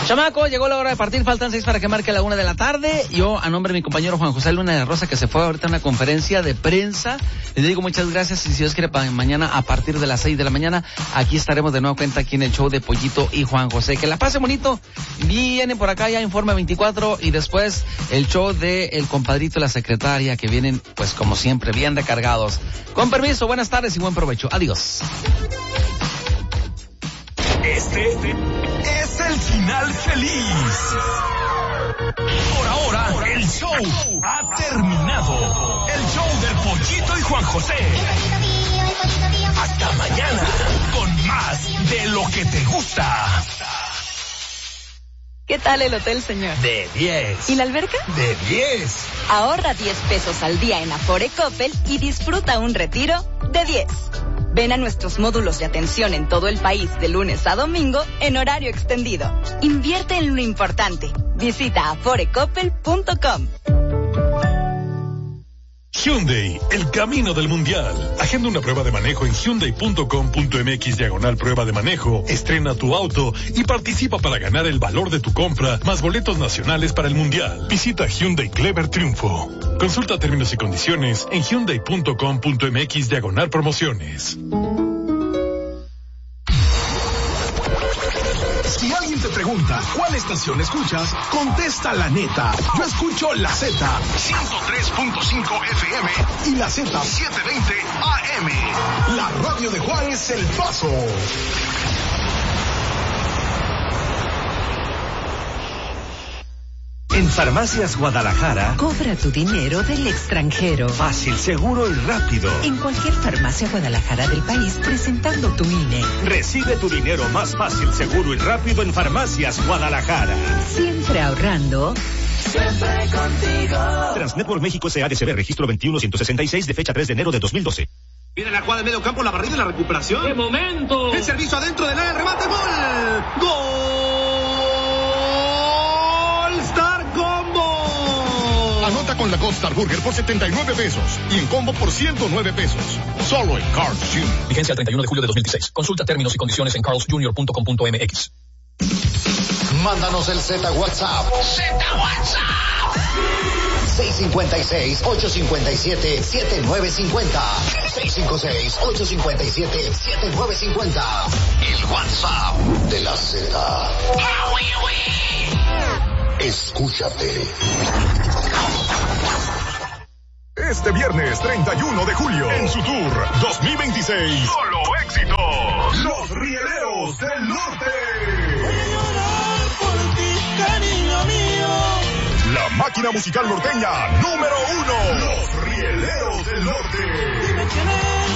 Chamaco, llegó la hora de partir, faltan 6 para que marque la 1 de la tarde. Yo, a nombre de mi compañero Juan José Luna de Rosa, que se fue ahorita a una conferencia de prensa, le digo muchas gracias, y si Dios quiere, mañana a partir de las 6 de la mañana, aquí estaremos de nuevo cuenta aquí en el show de Pollito y Juan José. Que la pase bonito. Vienen por acá ya Informe 24 y después el show de el compadrito y la secretaria, que vienen, pues como siempre, bien recargados. Con permiso, buenas tardes y buen provecho. Adiós. Este es el final feliz. Por ahora, el show ha terminado. El show del Pollito y Juan José. Hasta mañana con más de lo que te gusta. ¿Qué tal el hotel, señor? De 10. ¿Y la alberca? De 10. Ahorra 10 pesos al día en Afore Coppel y disfruta un retiro de 10. Ven a nuestros módulos de atención en todo el país de lunes a domingo en horario extendido. Invierte en lo importante. Visita aforecoppel.com. Hyundai, el camino del mundial. Agenda una prueba de manejo en hyundai.com.mx/prueba de manejo. Estrena tu auto y participa para ganar el valor de tu compra, más boletos nacionales para el mundial. Visita Hyundai Clever Triunfo. Consulta términos y condiciones en hyundai.com.mx/promociones. Si alguien te pregunta cuál estación escuchas, contesta la neta. Yo escucho la Z 103.5 FM y la Z 720 AM. La radio de Juárez, El Paso. En Farmacias Guadalajara, cobra tu dinero del extranjero. Fácil, seguro y rápido. En cualquier farmacia Guadalajara del país, presentando tu INE. Recibe tu dinero más fácil, seguro y rápido en Farmacias Guadalajara. Siempre ahorrando. Siempre contigo. Transnetwork México SADCB, registro 21166 de fecha 3 de enero de 2012. Viene la jugada de medio campo, la barrida y la recuperación. ¡Qué momento! El servicio adentro del área, remate, gol. ¡Gol! Star Combo. Anota con la Gold Star Burger por 79 pesos y en combo por 109 pesos. Solo en Carl's Jr. Vigencia el 31 de julio de 2016. Consulta términos y condiciones en carlsjr.com.mx. Mándanos el Z WhatsApp. Z WhatsApp. 656-857-7950. 656-857-7950. El WhatsApp de la Z. Escúchate. Este viernes 31 de julio, en su tour 2026, solo éxito. Los Rieleros del Norte. Voy a llorar por ti, cariño mío. La máquina musical norteña número 1. Los Rieleros del Norte. Dime quién es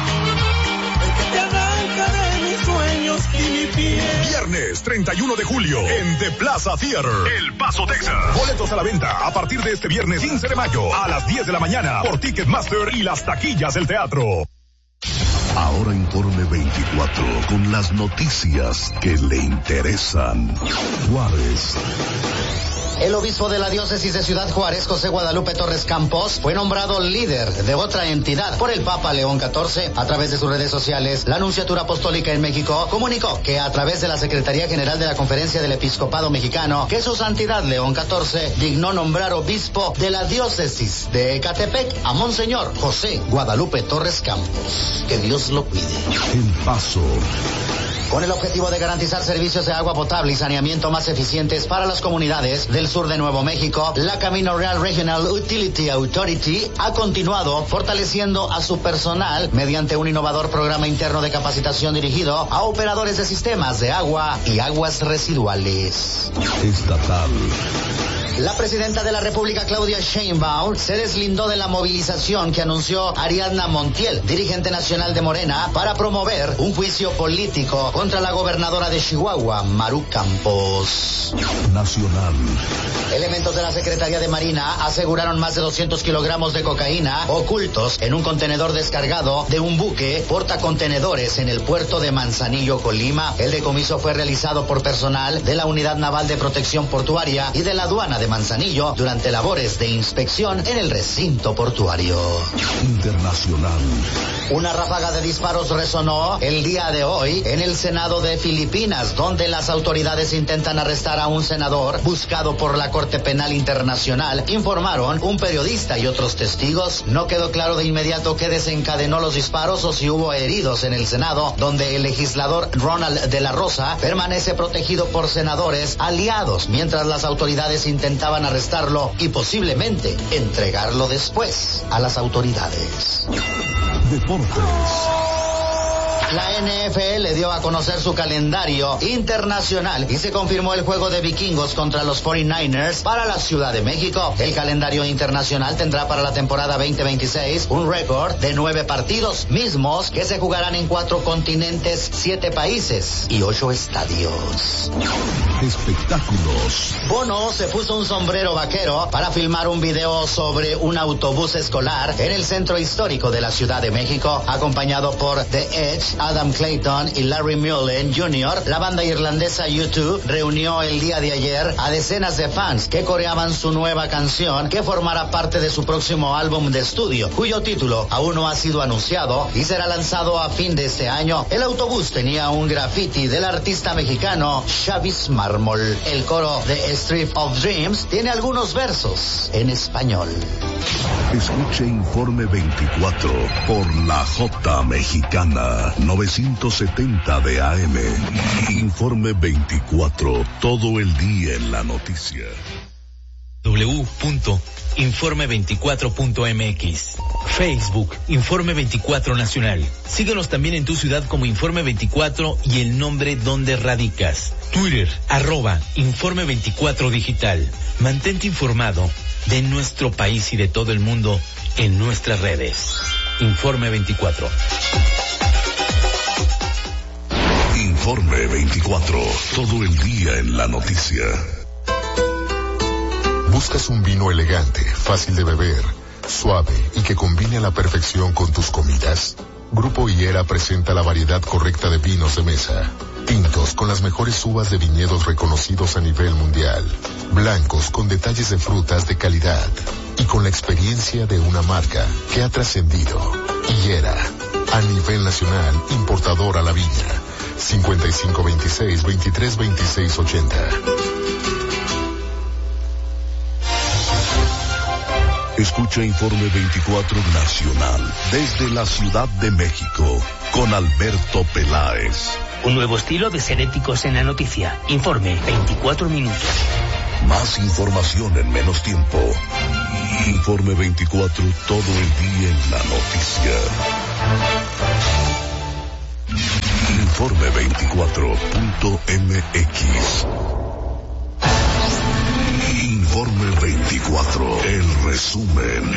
el que te arranca de mis sueños y mi piel. Viernes 31 de julio en The Plaza Theater, El Paso, Texas. Boletos a la venta a partir de este viernes 15 de mayo a las 10 de la mañana por Ticketmaster y las taquillas del teatro. Ahora Informe 24 con las noticias que le interesan. Juárez. El obispo de la diócesis de Ciudad Juárez, José Guadalupe Torres Campos, fue nombrado líder de otra entidad por el Papa León XIV. A través de sus redes sociales, la Nunciatura Apostólica en México comunicó que a través de la Secretaría General de la Conferencia del Episcopado Mexicano, que su santidad León XIV dignó nombrar obispo de la diócesis de Ecatepec a Monseñor José Guadalupe Torres Campos. Que Dios lo cuide. El Paso. Con el objetivo de garantizar servicios de agua potable y saneamiento más eficientes para las comunidades del sur de Nuevo México, la Camino Real Regional Utility Authority ha continuado fortaleciendo a su personal mediante un innovador programa interno de capacitación dirigido a operadores de sistemas de agua y aguas residuales. Estatal. La presidenta de la República, Claudia Sheinbaum, se deslindó de la movilización que anunció Ariadna Montiel, dirigente nacional de Morena, para promover un juicio político contra la gobernadora de Chihuahua, Maru Campos. Nacional. Elementos de la Secretaría de Marina aseguraron más de 200 kilogramos de cocaína ocultos en un contenedor descargado de un buque portacontenedores en el puerto de Manzanillo, Colima. El decomiso fue realizado por personal de la Unidad Naval de Protección Portuaria y de la Aduana de Manzanillo durante labores de inspección en el recinto portuario. Internacional. Una ráfaga de disparos resonó el día de hoy en el Senado de Filipinas, donde las autoridades intentan arrestar a un senador buscado por la Corte Penal Internacional, informaron un periodista y otros testigos. No quedó claro de inmediato qué desencadenó los disparos o si hubo heridos en el Senado, donde el legislador Ronald de la Rosa permanece protegido por senadores aliados, mientras las autoridades intentaban arrestarlo y posiblemente entregarlo después a las autoridades. Deportes. La NFL dio a conocer su calendario internacional y se confirmó el juego de Vikingos contra los 49ers para la Ciudad de México. El calendario internacional tendrá para la temporada 2026 un récord de 9 partidos mismos que se jugarán en 4 continentes, 7 países y 8 estadios. Espectáculos. Bono se puso un sombrero vaquero para filmar un video sobre un autobús escolar en el centro histórico de la Ciudad de México, acompañado por The Edge, Adam Clayton y Larry Mullen Jr. La banda irlandesa U2 reunió el día de ayer a decenas de fans que coreaban su nueva canción, que formará parte de su próximo álbum de estudio, cuyo título aún no ha sido anunciado y será lanzado a fin de este año. El autobús tenía un graffiti del artista mexicano Chavis Mármol. El coro de Street of Dreams tiene algunos versos en español. Escuche Informe 24 por la J Mexicana 970 de AM. Informe 24, todo el día en la noticia. w.informe24.mx. Facebook, Informe 24 Nacional. Síguenos también en tu ciudad como Informe 24 y el nombre donde radicas. Twitter, @Informe 24 Digital. Mantente informado de nuestro país y de todo el mundo en nuestras redes. Informe 24. Informe 24, todo el día en la noticia. ¿Buscas un vino elegante, fácil de beber, suave y que combine a la perfección con tus comidas? Grupo Higuera presenta la variedad correcta de vinos de mesa. Tintos con las mejores uvas de viñedos reconocidos a nivel mundial. Blancos con detalles de frutas de calidad. Y con la experiencia de una marca que ha trascendido. Higuera, a nivel nacional, importador a la viña. 5526-232680. Escucha Informe 24 Nacional desde la Ciudad de México con Alberto Peláez. Un nuevo estilo de ser éticos en la noticia. Informe 24 minutos. Más información en menos tiempo. Informe 24, todo el día en la noticia. Informe 24.mx. Informe 24, el resumen.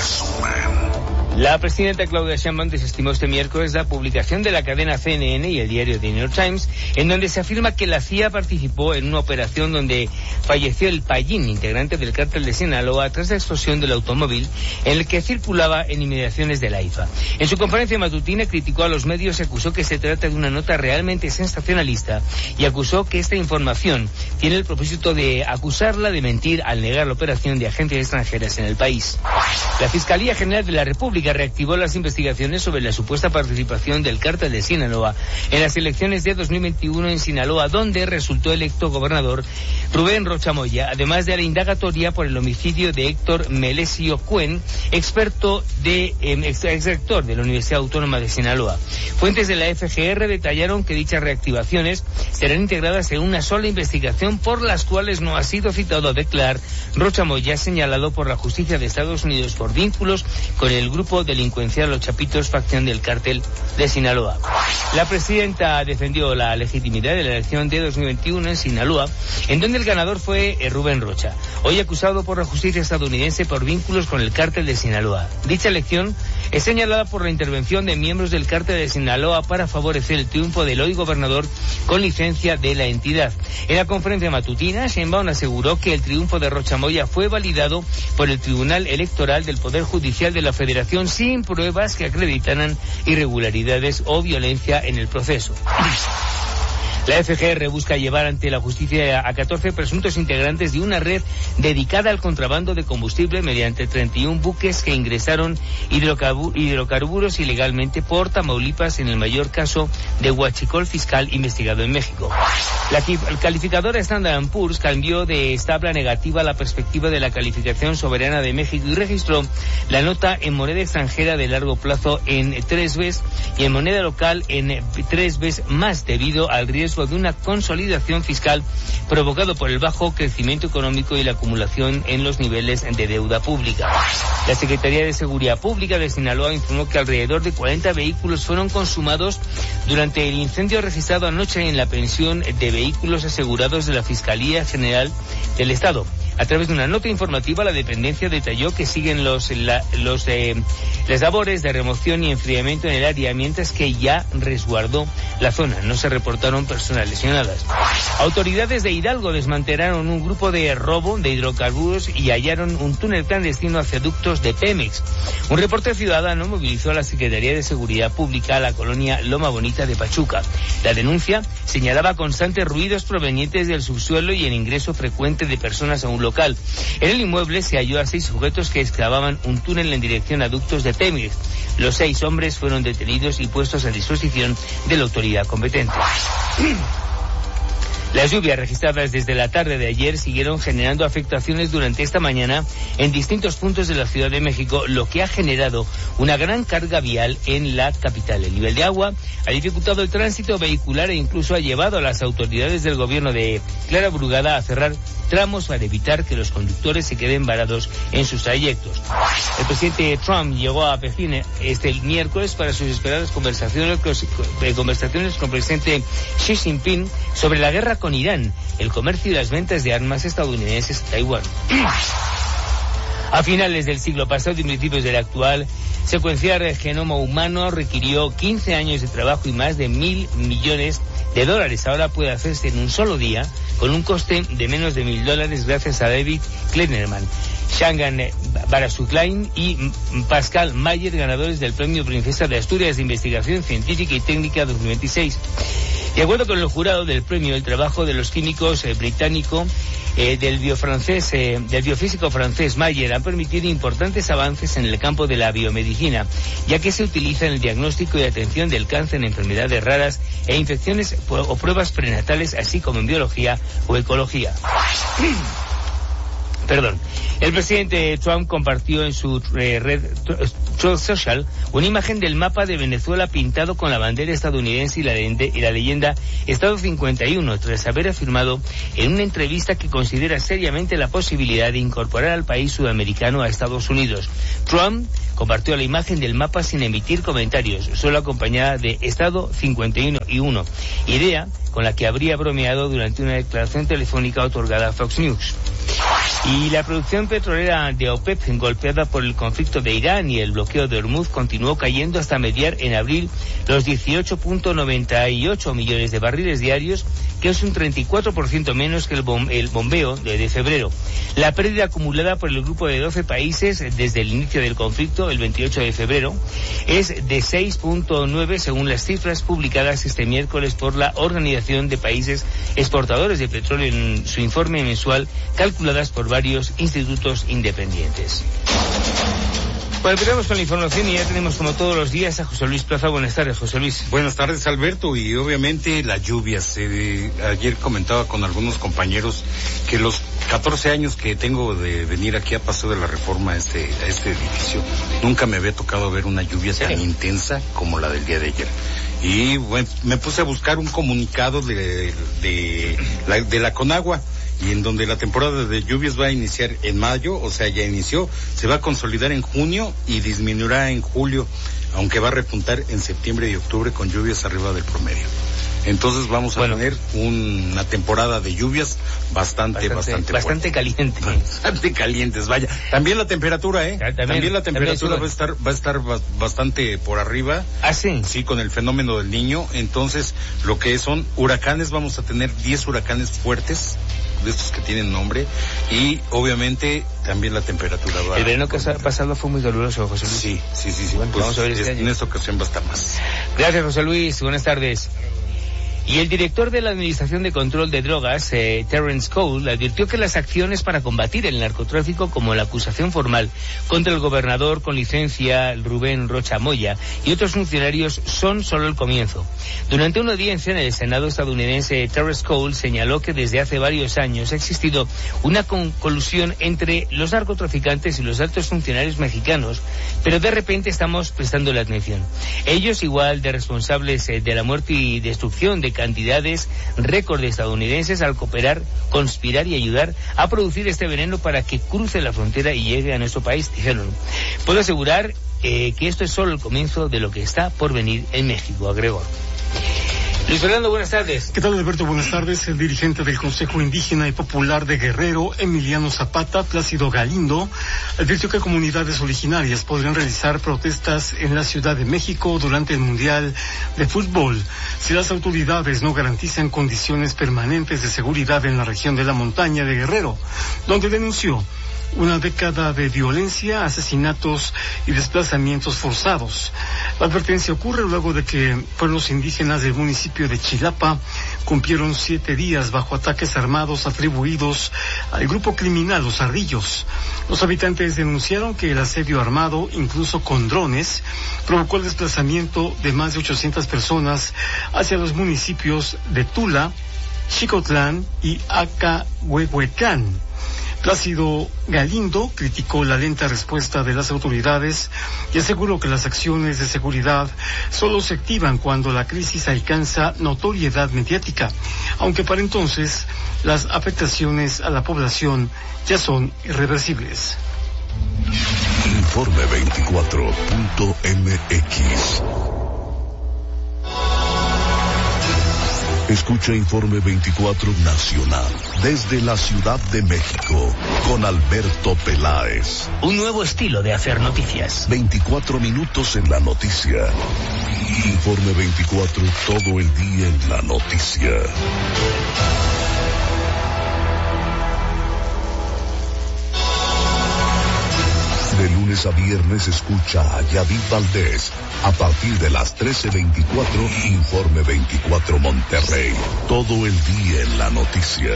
La presidenta Claudia Sheinbaum desestimó este miércoles la publicación de la cadena CNN y el diario The New York Times, en donde se afirma que la CIA participó en una operación donde falleció el Payín, integrante del cártel de Sinaloa, tras la explosión del automóvil en el que circulaba en inmediaciones de la IFA. En su conferencia matutina criticó a los medios y acusó que se trata de una nota realmente sensacionalista y acusó que esta información tiene el propósito de acusarla de mentir al negar la operación de agencias extranjeras en el país. La Fiscalía General de la República reactivó las investigaciones sobre la supuesta participación del cártel de Sinaloa en las elecciones de 2021 en Sinaloa, donde resultó electo gobernador Rubén Rocha Moya, además de la indagatoria por el homicidio de Héctor Melesio Cuen, exrector de la Universidad Autónoma de Sinaloa. Fuentes de la FGR detallaron que dichas reactivaciones serán integradas en una sola investigación, por las cuales no ha sido citado a declarar Rocha Moya, señalado por la justicia de Estados Unidos por vínculos con el grupo delincuencial Los Chapitos, facción del cártel de Sinaloa. La presidenta defendió la legitimidad de la elección de 2021 en Sinaloa, en donde el ganador fue Rubén Rocha, hoy acusado por la justicia estadounidense por vínculos con el cártel de Sinaloa. Dicha elección es señalada por la intervención de miembros del cártel de Sinaloa para favorecer el triunfo del hoy gobernador con licencia de la entidad. En la conferencia matutina, Sheinbaum aseguró que el triunfo de Rocha Moya fue validado por el Tribunal Electoral del Poder Judicial de la Federación sin pruebas que acreditaran irregularidades o violencia en el proceso. La FGR busca llevar ante la justicia a 14 presuntos integrantes de una red dedicada al contrabando de combustible mediante 31 buques que ingresaron hidrocarburos ilegalmente por Tamaulipas en el mayor caso de huachicol fiscal investigado en México. La calificadora Standard & Poor's cambió de estable a negativa la perspectiva de la calificación soberana de México y registró la nota en moneda extranjera de largo plazo en 3 veces y en moneda local en 3 veces más debido al riesgo de una consolidación fiscal provocado por el bajo crecimiento económico y la acumulación en los niveles de deuda pública. La Secretaría de Seguridad Pública de Sinaloa informó que alrededor de 40 vehículos fueron consumados durante el incendio registrado anoche en la pensión de vehículos asegurados de la Fiscalía General del Estado. A través de una nota informativa, la dependencia detalló que siguen las labores de remoción y enfriamiento en el área, mientras que ya resguardó la zona. No se reportaron personas lesionadas. Autoridades de Hidalgo desmantelaron un grupo de robo de hidrocarburos y hallaron un túnel clandestino hacia ductos de Pemex. Un reporte ciudadano movilizó a la Secretaría de Seguridad Pública a la colonia Loma Bonita de Pachuca. La denuncia señalaba constantes ruidos provenientes del subsuelo y el ingreso frecuente de personas a un local. En el inmueble se halló a 6 sujetos que excavaban un túnel en dirección a ductos de Pemex. Los 6 hombres fueron detenidos y puestos a disposición de la autoridad competente. Las lluvias registradas desde la tarde de ayer siguieron generando afectaciones durante esta mañana en distintos puntos de la Ciudad de México, lo que ha generado una gran carga vial en la capital. El nivel de agua ha dificultado el tránsito vehicular e incluso ha llevado a las autoridades del gobierno de Clara Brugada a cerrar tramos para evitar que los conductores se queden varados en sus trayectos. El presidente Trump llegó a Pekín este miércoles para sus esperadas conversaciones con el presidente Xi Jinping sobre la guerra con Irán, el comercio y las ventas de armas estadounidenses a Taiwán. A finales del siglo pasado y principios del actual, secuenciar el genoma humano requirió 15 años de trabajo y más de $1.000 millones. Ahora puede hacerse en un solo día con un coste de menos de $1.000 gracias a David Kleinerman, Shangan Barasuklain y Pascal Mayer, ganadores del Premio Princesa de Asturias de Investigación Científica y Técnica 2026. De acuerdo con el jurado del premio, el trabajo de los químicos británico del biofísico francés Mayer ha permitido importantes avances en el campo de la biomedicina, ya que se utiliza en el diagnóstico y atención del cáncer, en enfermedades raras e infecciones o pruebas prenatales, así como en biología o ecología. El presidente Trump compartió en su red Truth Social una imagen del mapa de Venezuela pintado con la bandera estadounidense y la leyenda Estado 51, tras haber afirmado en una entrevista que considera seriamente la posibilidad de incorporar al país sudamericano a Estados Unidos. Trump compartió la imagen del mapa sin emitir comentarios, solo acompañada de Estado 51 y 1, idea con la que habría bromeado durante una declaración telefónica otorgada a Fox News. Y la producción petrolera de OPEP, golpeada por el conflicto de Irán y el bloqueo de Hormuz, continuó cayendo hasta mediar en abril los 18.98 millones de barriles diarios, que es un 34% menos que el bombeo de febrero. La pérdida acumulada por el grupo de 12 países desde el inicio del conflicto, el 28 de febrero, es de 6.9 según las cifras publicadas este miércoles por la Organización de Países Exportadores de Petróleo en su informe mensual, calculadas por varios institutos independientes. Bueno, empezamos con la información y ya tenemos como todos los días a José Luis Plaza. Buenas tardes, José Luis. Buenas tardes, Alberto, y obviamente las lluvias. Ayer comentaba con algunos compañeros que los 14 años que tengo de venir aquí a Paseo de la Reforma a este edificio, nunca me había tocado ver una lluvia tan intensa como la del día de ayer. Y bueno, me puse a buscar un comunicado de la Conagua, y en donde la temporada de lluvias va a iniciar en mayo, o sea, ya inició, se va a consolidar en junio y disminuirá en julio, aunque va a repuntar en septiembre y octubre con lluvias arriba del promedio. Entonces vamos a tener una temporada de lluvias bastante caliente. Bastante calientes, vaya. También la temperatura, También la temperatura va a estar bastante por arriba. ¿Ah, sí? Sí, con el fenómeno del Niño. Entonces, lo que son huracanes, vamos a tener 10 huracanes fuertes, de estos que tienen nombre, y obviamente también la temperatura va. El verano que ha pasado fue muy caluroso, José Luis. Sí. Bueno, pues vamos a ver este año. En esta ocasión va a estar más. Gracias, José Luis. Buenas tardes. Y el director de la Administración de Control de Drogas, Terence Cole, advirtió que las acciones para combatir el narcotráfico, como la acusación formal contra el gobernador con licencia Rubén Rocha Moya y otros funcionarios, son solo el comienzo. Durante una audiencia en el Senado estadounidense, Terence Cole señaló que desde hace varios años ha existido una colusión entre los narcotraficantes y los altos funcionarios mexicanos, pero de repente estamos prestando la atención. Ellos, igual de responsables de la muerte y destrucción de cantidades récord de estadounidenses al cooperar, conspirar y ayudar a producir este veneno para que cruce la frontera y llegue a nuestro país, dijeron. Puedo asegurar que esto es solo el comienzo de lo que está por venir en México, agregó. Luis Fernando, buenas tardes. ¿Qué tal, Alberto? Buenas tardes. El dirigente del Consejo Indígena y Popular de Guerrero, Emiliano Zapata, Plácido Galindo, advirtió que comunidades originarias podrían realizar protestas en la Ciudad de México durante el Mundial de Fútbol si las autoridades no garantizan condiciones permanentes de seguridad en la región de la montaña de Guerrero, donde denunció una década de violencia, asesinatos y desplazamientos forzados. La advertencia ocurre luego de que pueblos indígenas del municipio de Chilapa cumplieron 7 días bajo ataques armados atribuidos al grupo criminal Los Ardillos. Los habitantes denunciaron que el asedio armado, incluso con drones, provocó el desplazamiento de más de 800 personas hacia los municipios de Tula, Xicotlán y Acahuehuetlán. Plácido Galindo criticó la lenta respuesta de las autoridades y aseguró que las acciones de seguridad solo se activan cuando la crisis alcanza notoriedad mediática, aunque para entonces las afectaciones a la población ya son irreversibles. Informe 24.mx. Escucha Informe 24 Nacional desde la Ciudad de México con Alberto Peláez. Un nuevo estilo de hacer noticias. 24 minutos en la noticia. Informe 24 todo el día en la noticia. De lunes a viernes escucha a Yadid Valdés a partir de las 13:24, Informe 24 Monterrey. Todo el día en la noticia.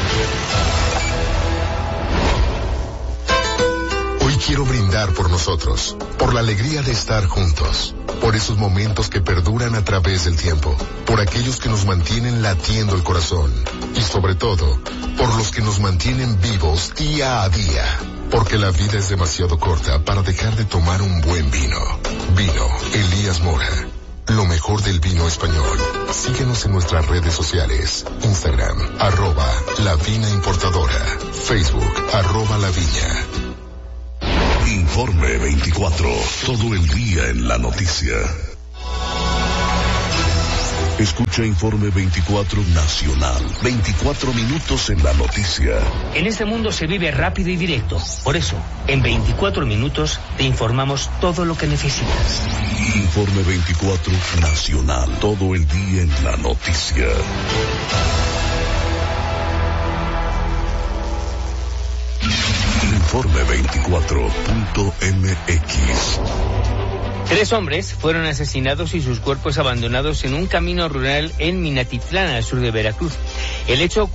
Hoy quiero brindar por nosotros, por la alegría de estar juntos, por esos momentos que perduran a través del tiempo, por aquellos que nos mantienen latiendo el corazón y sobre todo, por los que nos mantienen vivos día a día. Porque la vida es demasiado corta para dejar de tomar un buen vino. Vino Elías Mora. Lo mejor del vino español. Síguenos en nuestras redes sociales. Instagram, @lavinaimportadora. Facebook, @laviña. Informe 24. Todo el día en la noticia. Escucha Informe 24 Nacional. 24 minutos en la noticia. En este mundo se vive rápido y directo. Por eso, en 24 minutos te informamos todo lo que necesitas. Informe 24 Nacional. Todo el día en la noticia. Informe 24.mx. 3 hombres fueron asesinados y sus cuerpos abandonados en un camino rural en Minatitlán, al sur de Veracruz. El hecho